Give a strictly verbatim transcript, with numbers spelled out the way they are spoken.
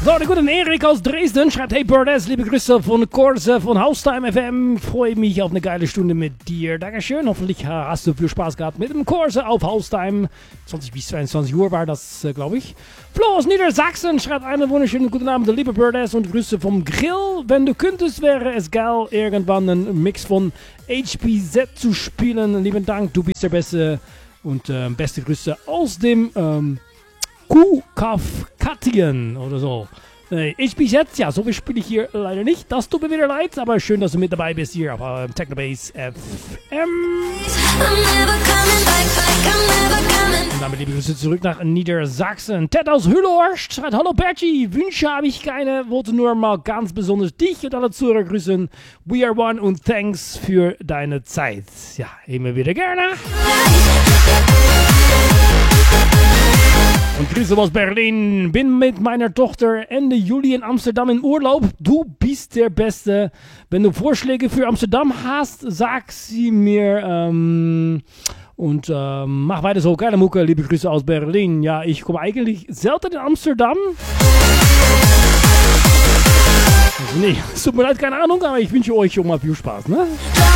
So, der gute Erik aus Dresden schreibt: Hey Birdes, liebe Grüße von Korse von Haustime F M. Freue mich auf eine geile Stunde mit dir. Dankeschön. Hoffentlich hast du viel Spaß gehabt mit dem Korse auf Haustime. zwanzig bis zweiundzwanzig Uhr war das, äh, glaube ich. Flo aus Niedersachsen schreibt: Einen wunderschönen guten Abend, liebe Birdes, und Grüße vom Grill. Wenn du könntest, wäre es geil, irgendwann einen Mix von H P Z zu spielen. Lieben Dank, du bist der Beste. Und äh, beste Grüße aus dem ähm, Kuhkaufkattien oder so. Äh, ich bin jetzt, ja, so viel spiele ich hier leider nicht. Das tut mir wieder leid, aber schön, dass du mit dabei bist hier auf äh, Technobase F M. Und damit liebe Grüße zurück nach Niedersachsen. Ted aus Hüllhorst schreibt: Hallo Bertie, Wünsche habe ich keine, wollte nur mal ganz besonders dich und alle Zuhörer grüßen. We are one und thanks für deine Zeit. Ja, immer wieder gerne. Und Grüße aus Berlin. Bin mit meiner Tochter Ende Juli in Amsterdam in Urlaub. Du bist der Beste. Wenn du Vorschläge für Amsterdam hast, sag sie mir. Ähm, und ähm, mach weiter so. Geile Mucke. Liebe Grüße aus Berlin. Ja, ich komme eigentlich selten in Amsterdam. Also nee, es tut mir leid, keine Ahnung, aber ich wünsche euch schon mal viel Spaß, ne?